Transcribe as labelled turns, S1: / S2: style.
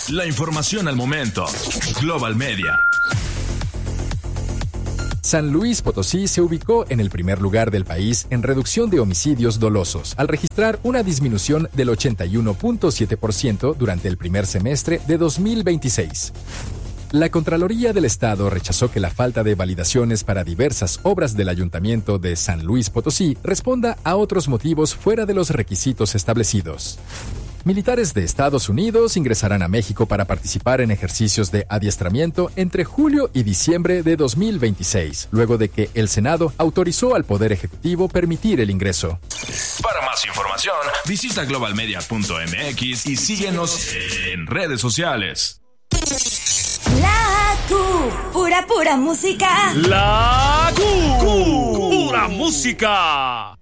S1: La información al momento. Global Media.
S2: San Luis Potosí se ubicó en el primer lugar del país en reducción de homicidios dolosos, al registrar una disminución del 81.7% durante el primer semestre de 2026. La Contraloría del Estado rechazó que la falta de validaciones para diversas obras del Ayuntamiento de San Luis Potosí responda a otros motivos fuera de los requisitos establecidos. Militares de Estados Unidos ingresarán a México para participar en ejercicios de adiestramiento entre julio y diciembre de 2026, luego de que el Senado autorizó al Poder Ejecutivo permitir el ingreso.
S1: Para más información, visita globalmedia.mx y síguenos en redes sociales.
S3: La Q, pura música.
S4: La Q, pura música.